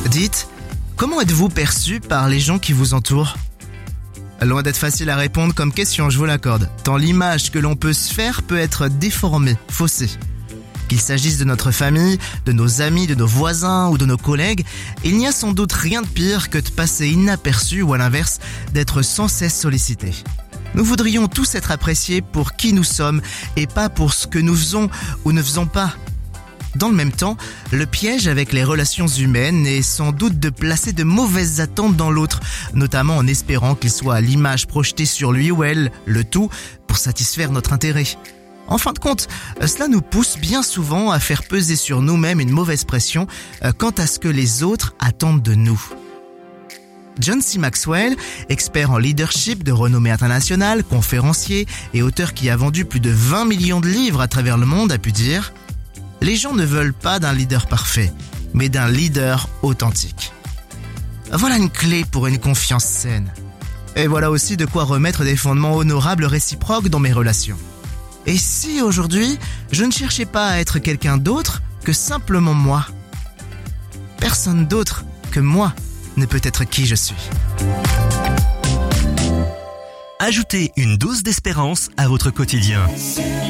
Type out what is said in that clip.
Dites, comment êtes-vous perçu par les gens qui vous entourent ? Loin d'être facile à répondre comme question, je vous l'accorde, tant l'image que l'on peut se faire peut être déformée, faussée. Qu'il s'agisse de notre famille, de nos amis, de nos voisins ou de nos collègues, il n'y a sans doute rien de pire que de passer inaperçu ou à l'inverse, d'être sans cesse sollicité. Nous voudrions tous être appréciés pour qui nous sommes et pas pour ce que nous faisons ou ne faisons pas. Dans le même temps, le piège avec les relations humaines est sans doute de placer de mauvaises attentes dans l'autre, notamment en espérant qu'il soit à l'image projetée sur lui ou elle, le tout pour satisfaire notre intérêt. En fin de compte, cela nous pousse bien souvent à faire peser sur nous-mêmes une mauvaise pression quant à ce que les autres attendent de nous. John C. Maxwell, expert en leadership de renommée internationale, conférencier et auteur qui a vendu plus de 20 millions de livres à travers le monde, a pu dire « Les gens ne veulent pas d'un leader parfait, mais d'un leader authentique. » Voilà une clé pour une confiance saine. Et voilà aussi de quoi remettre des fondements honorables réciproques dans mes relations. Et si aujourd'hui, je ne cherchais pas à être quelqu'un d'autre que simplement moi ? Personne d'autre que moi ne peut être qui je suis. Ajoutez une dose d'espérance à votre quotidien.